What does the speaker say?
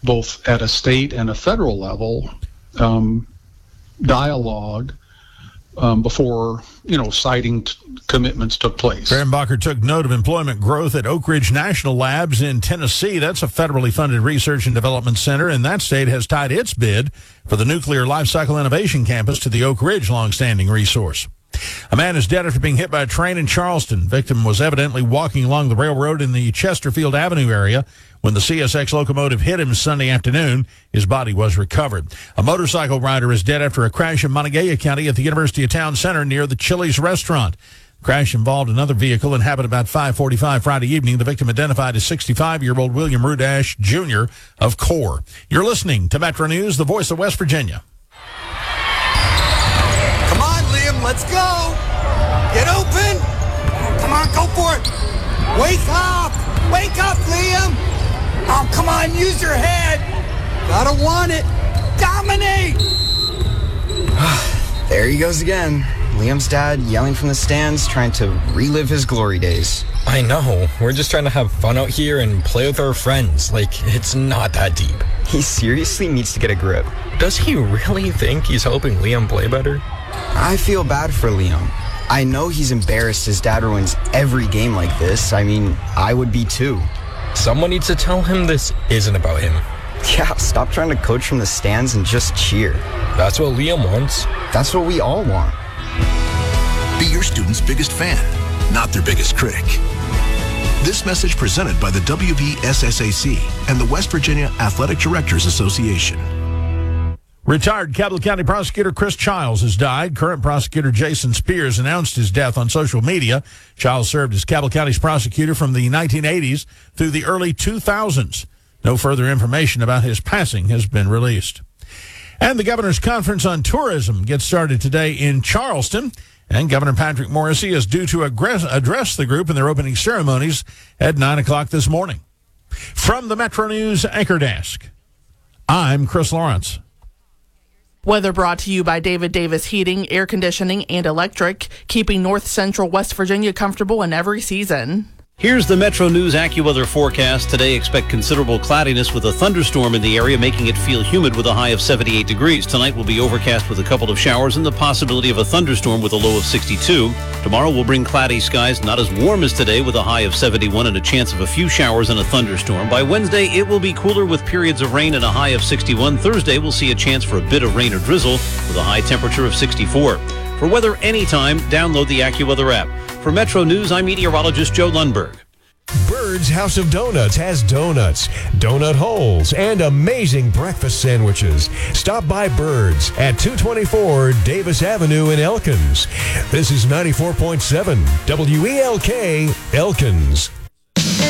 both at a state and a federal level, dialogue before, siting commitments took place. Fehrenbacher took note of employment growth at Oak Ridge National Labs in Tennessee. That's a federally funded research and development center, and that state has tied its bid for the Nuclear Lifecycle Innovation Campus to the Oak Ridge longstanding resource. A man is dead after being hit by a train in Charleston. Victim was evidently walking along the railroad in the Chesterfield Avenue area when the CSX locomotive hit him Sunday afternoon. His body was recovered. A motorcycle rider is dead after a crash in Montague County at the University of Town Center near the Chili's restaurant. The crash involved another vehicle and happened about 5:45 Friday evening. The victim identified as 65-year-old William Rudash, Jr. of Core. You're listening to Metro News, the voice of West Virginia. Come on, Liam, let's go. Get open. Come on, go for it. Wake up. Wake up, Liam. Oh, come on, use your head. Gotta want it. Dominate. There he goes again. Liam's dad yelling from the stands, trying to relive his glory days. I know. We're just trying to have fun out here and play with our friends. It's not that deep. He seriously needs to get a grip. Does he really think he's helping Liam play better? I feel bad for Liam. I know he's embarrassed his dad ruins every game like this. I mean, I would be too. Someone needs to tell him this isn't about him. Yeah, stop trying to coach from the stands and just cheer. That's what Liam wants. That's what we all want. Be your student's biggest fan, not their biggest critic. This message presented by the WVSSAC and the West Virginia Athletic Directors Association. Retired Cabell County Prosecutor Chris Childs has died. Current prosecutor Jason Spears announced his death on social media. Childs served as Cabell County's prosecutor from the 1980s through the early 2000s. No further information about his passing has been released. And the Governor's Conference on Tourism gets started today in Charleston. And Governor Patrick Morrisey is due to address the group in their opening ceremonies at 9 o'clock this morning. From the Metro News Anchor Desk, I'm Chris Lawrence. Weather brought to you by David Davis Heating, Air Conditioning, and Electric, keeping North Central West Virginia comfortable in every season. Here's the Metro News AccuWeather forecast. Today, expect considerable cloudiness with a thunderstorm in the area, making it feel humid with a high of 78 degrees. Tonight will be overcast with a couple of showers and the possibility of a thunderstorm with a low of 62. Tomorrow will bring cloudy skies, not as warm as today, with a high of 71 and a chance of a few showers and a thunderstorm. By Wednesday, it will be cooler with periods of rain and a high of 61. Thursday, we'll see a chance for a bit of rain or drizzle with a high temperature of 64. For weather anytime, download the AccuWeather app. For Metro News, I'm meteorologist Joe Lundberg. Bird's House of Donuts has donuts, donut holes, and amazing breakfast sandwiches. Stop by Bird's at 224 Davis Avenue in Elkins. This is 94.7 WELK Elkins.